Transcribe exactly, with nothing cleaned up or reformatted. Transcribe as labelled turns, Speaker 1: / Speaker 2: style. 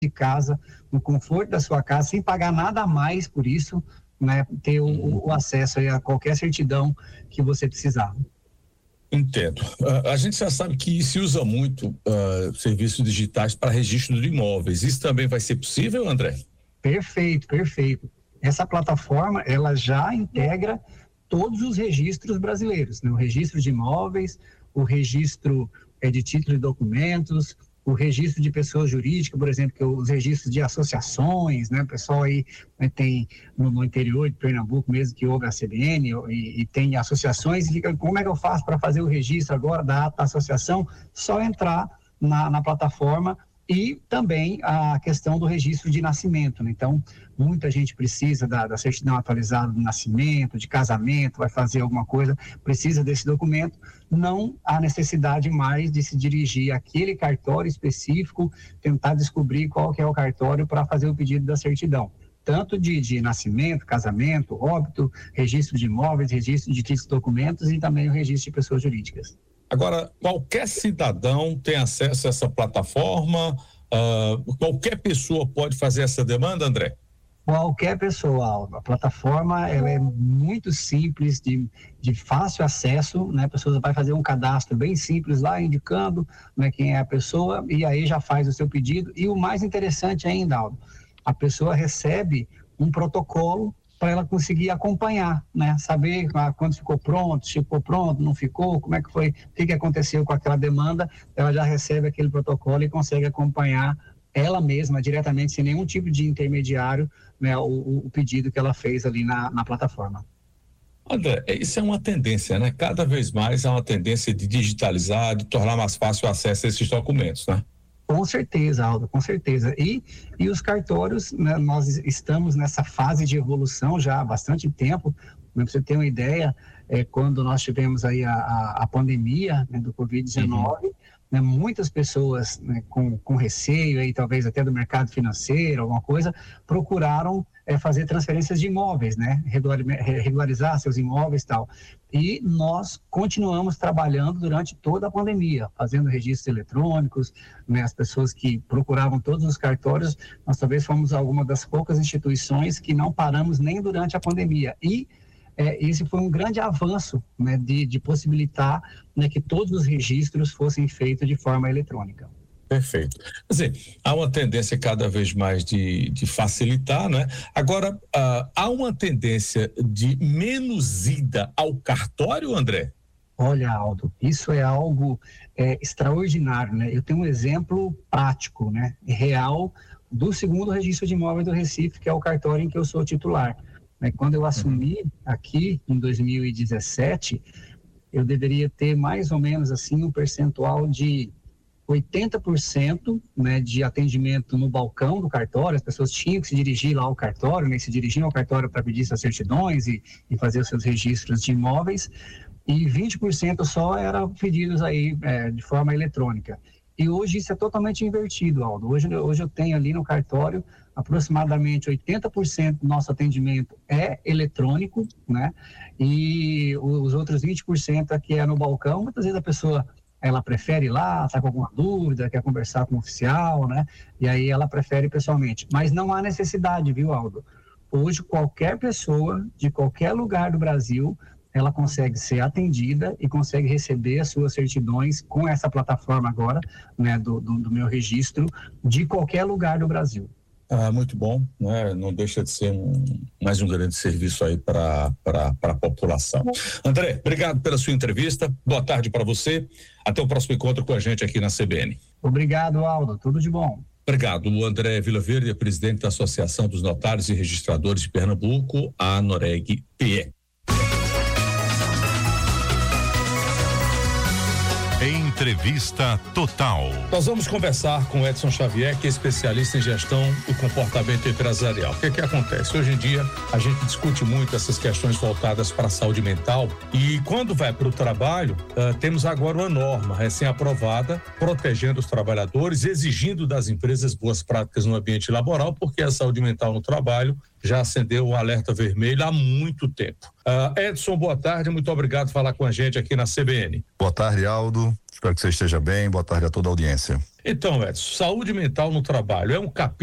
Speaker 1: de casa, no conforto da sua casa, sem pagar nada a mais por isso, né, ter o, o acesso aí a qualquer certidão que você precisar.
Speaker 2: Entendo. Uh, a gente já sabe que se usa muito uh, serviços digitais para registro de imóveis. Isso também vai ser possível, André?
Speaker 1: Perfeito, perfeito. Essa plataforma, ela já integra todos os registros brasileiros, né? O registro de imóveis, o registro é, de título e documentos, o registro de pessoas jurídicas, por exemplo, que os registros de associações, né? O pessoal aí, né, tem no, no interior de Pernambuco mesmo que houve a C B N e, e tem associações, e fica, como é que eu faço para fazer o registro agora da ata da associação? Só entrar na, na plataforma. E também a questão do registro de nascimento, né? Então, muita gente precisa da, da certidão atualizada do nascimento, de casamento, vai fazer alguma coisa, precisa desse documento. Não há necessidade mais de se dirigir àquele cartório específico, tentar descobrir qual que é o cartório para fazer o pedido da certidão. Tanto de, de nascimento, casamento, óbito, registro de imóveis, registro de títulos e documentos e também o registro de pessoas jurídicas.
Speaker 2: Agora, qualquer cidadão tem acesso a essa plataforma? Uh, qualquer pessoa pode fazer essa demanda, André?
Speaker 1: Qualquer pessoa, Aldo. A plataforma ela é muito simples, de, de fácil acesso, né? A pessoa vai fazer um cadastro bem simples lá, indicando, né, quem é a pessoa, e aí já faz o seu pedido. E o mais interessante ainda, Aldo, a pessoa recebe um protocolo para ela conseguir acompanhar, né? Saber ah, quando ficou pronto, se ficou pronto, não ficou, como é que foi, o que, que aconteceu com aquela demanda, ela já recebe aquele protocolo e consegue acompanhar ela mesma, diretamente, sem nenhum tipo de intermediário, né, o, o pedido que ela fez ali na, na plataforma.
Speaker 2: André, isso é uma tendência, né? Cada vez mais há uma tendência de digitalizar, de tornar mais fácil o acesso a esses documentos, né?
Speaker 1: Com certeza, Aldo, com certeza. E, e os cartórios, né, nós estamos nessa fase de evolução já há bastante tempo. Para você ter uma ideia, é, quando nós tivemos aí a, a, a pandemia, né, do covid dezenove, uhum. né, muitas pessoas, né, com, com receio, aí, talvez até do mercado financeiro, alguma coisa, procuraram é, fazer transferências de imóveis, né, regularizar seus imóveis e tal. E nós continuamos trabalhando durante toda a pandemia, fazendo registros eletrônicos, né, as pessoas que procuravam todos os cartórios, nós talvez fomos alguma das poucas instituições que não paramos nem durante a pandemia. E é, esse foi um grande avanço, né, de, de possibilitar, né, que todos os registros fossem feitos de forma eletrônica.
Speaker 2: Perfeito. Quer dizer, há uma tendência cada vez mais de, de facilitar, né? Agora, uh, há uma tendência de menos ida ao cartório, André?
Speaker 1: Olha, Aldo, isso é algo é, extraordinário, né? Eu tenho um exemplo prático, né? Real do segundo registro de imóveis do Recife, que é o cartório em que eu sou titular. Né? Quando eu assumi aqui em dois mil e dezessete, eu deveria ter mais ou menos assim um percentual de oitenta por cento, né, de atendimento no balcão do cartório. As pessoas tinham que se dirigir lá ao cartório, né, se dirigiam ao cartório para pedir suas certidões e, e fazer os seus registros de imóveis, e vinte por cento só eram pedidos aí é, de forma eletrônica. E hoje isso é totalmente invertido, Aldo. Hoje, hoje eu tenho ali no cartório aproximadamente oitenta por cento do nosso atendimento é eletrônico, né, e os outros vinte por cento aqui é no balcão. Muitas vezes a pessoa ela prefere ir lá, está com alguma dúvida, quer conversar com o oficial, né? E aí ela prefere pessoalmente. Mas não há necessidade, viu, Aldo? Hoje, qualquer pessoa, de qualquer lugar do Brasil, ela consegue ser atendida e consegue receber as suas certidões com essa plataforma agora, né, do, do, do meu registro, de qualquer lugar do Brasil.
Speaker 2: Ah, muito bom, né? Não deixa de ser um, mais um grande serviço aí para a população. André, obrigado pela sua entrevista, boa tarde para você, até o próximo encontro com a gente aqui na C B N.
Speaker 1: Obrigado, Aldo, tudo de bom.
Speaker 2: Obrigado, o André Vilaverde é presidente da Associação dos Notários e Registradores de Pernambuco, a ANOREG P E.
Speaker 3: Entrevista Total.
Speaker 2: Nós vamos conversar com Edson Xavier, que é especialista em gestão e comportamento empresarial. O que que acontece? Hoje em dia, a gente discute muito essas questões voltadas para a saúde mental e quando vai para o trabalho, uh, temos agora uma norma recém-aprovada, protegendo os trabalhadores, exigindo das empresas boas práticas no ambiente laboral, porque a saúde mental no trabalho já acendeu um alerta vermelho há muito tempo. Uh, Edson, boa tarde, muito obrigado por falar com a gente aqui na C B N.
Speaker 4: Boa tarde, Aldo. Espero que você esteja bem. Boa tarde a toda a audiência.
Speaker 2: Então, Edson, saúde mental no trabalho é um capítulo